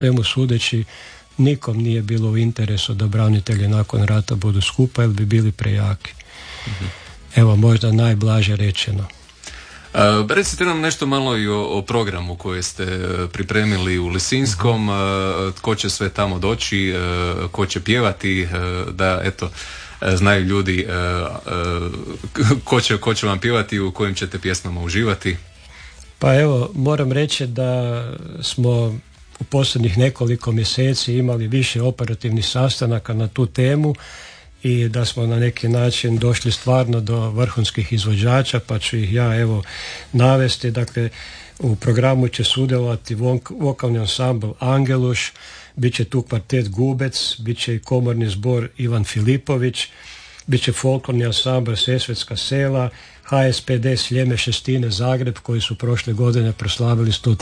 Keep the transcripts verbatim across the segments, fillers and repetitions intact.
svemu sudeći nikom nije bilo u interesu da branitelji nakon rata budu skupa jer bi bili prejaki. Mm-hmm. Evo, možda najblaže rečeno. Uh, recite nam nešto malo i o, o programu koji ste pripremili u Lisinskom, uh, tko će sve tamo doći, uh, tko će pjevati, uh, da eto znaju ljudi uh, uh, ko, će, ko će vam pjevati i u kojim ćete pjesmama uživati. Pa evo, moram reći da smo u posljednjih nekoliko mjeseci imali više operativnih sastanaka na tu temu i da smo na neki način došli stvarno do vrhunskih izvođača, pa ću ih ja evo navesti. Dakle, u programu će sudjelovati vokalni ansambl Angeluš, bit će tu kvartet Gubec, bit će i komorni zbor Ivan Filipović, bit će folklorni ansambl Sesvetska sela, H S P D Sljeme Šestine Zagreb, koji su prošle godine proslavili sto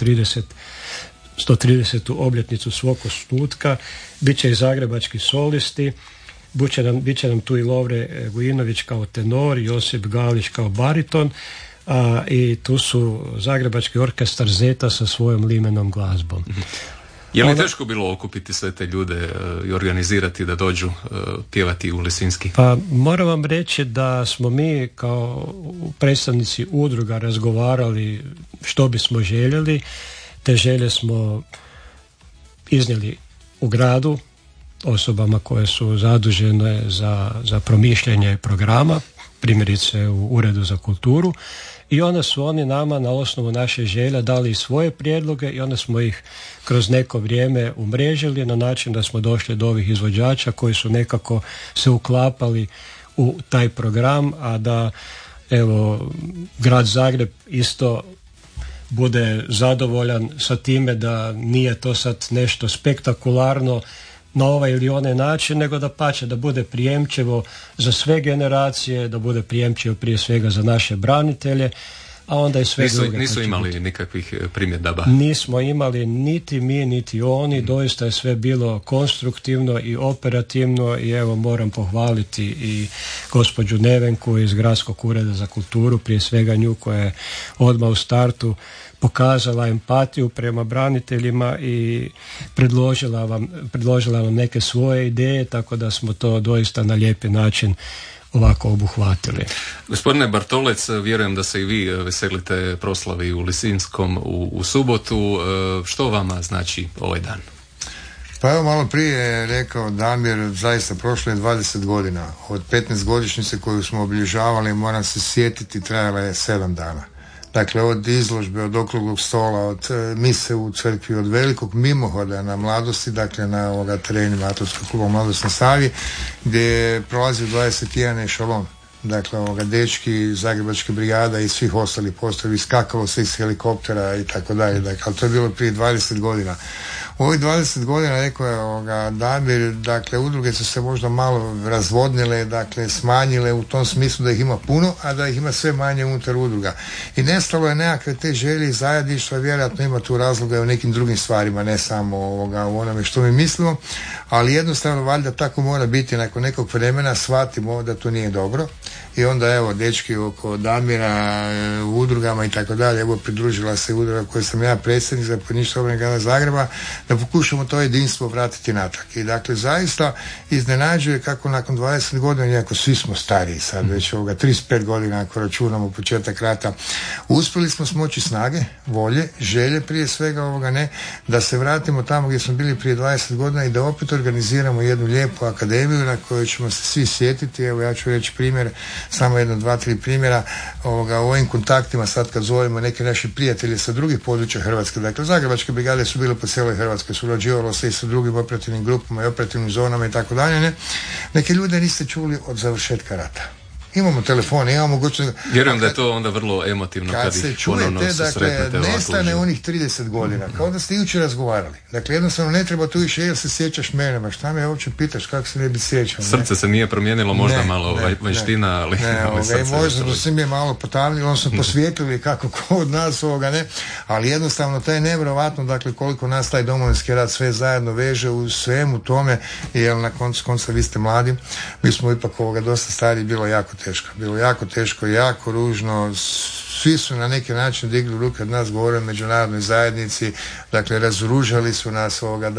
tridesetu obljetnicu svog osnutka, bit će i zagrebački solisti, bit će nam, bit će nam tu i Lovre Gujinović kao tenor, Josip Galić kao bariton, a, i tu su zagrebački orkestar Zeta sa svojom limenom glazbom. Je li teško bilo okupiti sve te ljude uh, i organizirati da dođu uh, pjevati u Lisinski? Pa moram vam reći da smo mi kao predstavnici udruga razgovarali što bismo željeli. Te želje smo iznijeli u gradu osobama koje su zadužene za, za promišljanje programa, primjerice u Uredu za kulturu, i onda su oni nama na osnovu naše želje dali svoje prijedloge i onda smo ih kroz neko vrijeme umrežili na način da smo došli do ovih izvođača koji su nekako se uklapali u taj program, a da evo grad Zagreb isto bude zadovoljan sa time da nije to sad nešto spektakularno na ovaj ili onaj način, nego da pače da bude prijemčivo za sve generacije, da bude prijemčivo prije svega za naše branitelje, a onda i sve nisu, druge. Nisu imali biti. Nikakvih primjedaba? Nismo imali niti mi, niti oni, mm. doista je sve bilo konstruktivno i operativno i evo moram pohvaliti i gospođu Nevenku iz Gradskog ureda za kulturu, prije svega nju koja je odmah u startu pokazala empatiju prema braniteljima i predložila vam, predložila vam neke svoje ideje, tako da smo to doista na lijepi način ovako obuhvatili. Gospodine Bartolec, vjerujem da se i vi veselite proslavi u Lisinskom u, u subotu. Što vama znači ovaj dan? Pa evo, malo prije je rekao Damir, zaista prošlo je dvadeset godina. Od petnaest godišnjice koju smo obilježavali, moram se sjetiti, trajala je sedam dana. Dakle, od izložbe, od okruglog stola, od e, mise u crkvi, od velikog mimohoda na Mladosti, dakle na ovoga terenima Atomskog kluba Mladost na Savi, gdje je prolazio dvadeset jedan ešalon. Dakle, ovoga, dečki, Zagrebačka brigada i svih ostalih postrojbi, skakalo se iz helikoptera i tako dalje. Dakle, ali to je bilo prije dvadeset godina. U ovih dvadeset godina, rekao je ovoga Damir, dakle, udruge su se možda malo razvodnile, dakle, smanjile u tom smislu da ih ima puno, a da ih ima sve manje unutar udruga. I nestalo je nekakve te želje i zajedništva, vjerojatno ima tu razloga i u nekim drugim stvarima, ne samo ovoga, u onome što mi mislimo, ali jednostavno valjda tako mora biti, nakon nekog vremena shvatimo da to nije dobro. I onda evo, dečki oko Damira, u udrugama i tako dalje, evo pridružila se udruga koje sam ja predsjednik za zapovjedništvo obrane grada Zagreba, da pokušamo to jedinstvo vratiti natrag. I dakle, zaista iznenađuje kako nakon dvadeset godina, iako svi smo stariji sad, već ovoga trideset pet godina ako računamo početak rata, uspjeli smo smoći snage, volje, želje prije svega ovoga ne, da se vratimo tamo gdje smo bili prije dvadeset godina i da opet organiziramo jednu lijepu akademiju na kojoj ćemo se svi sjetiti. Evo, ja ću reći primjer, samo jedno, dva, tri primjera ovoga, u ovim kontaktima sad kad zovemo neke naše prijatelje sa drugih područja Hrvatske. Dakle, Zagrebačke brigade su bile po cijeloj Hrvatskoj, surađivalo se i sa drugim operativnim grupama i operativnim zonama i tako dalje. Ne? Neke ljude niste čuli od završetka rata. Imamo telefone, imamo mogućnost. Vjerujem da je to onda vrlo emotivno kad, kad ih ponovno se sretnete. Dakle, nestane onih trideset godina, kao da ste jučer razgovarali. Dakle, jednostavno ne treba tu više, jel se sjećaš mene, ma šta me uopće pitaš, kako se ne bi sjećao. Srce se nije promijenilo, možda ne, malo ne, vanština, ali... Ne, ali srce možda da se mi je malo potavljili, on smo posvijetili kako ko od nas ovoga, ne, ali jednostavno to je nevjerovatno, dakle, koliko nas taj Domovinski rat sve zajedno veže u svemu tome, jer na koncu konca vi ste mladi, mi smo ipak ovoga dosta stari, bilo jako teška. Bilo jako teško, jako ružno. Svi su na neki način digli ruke od nas, govore o međunarodnoj zajednici, dakle razoružali su nas ovoga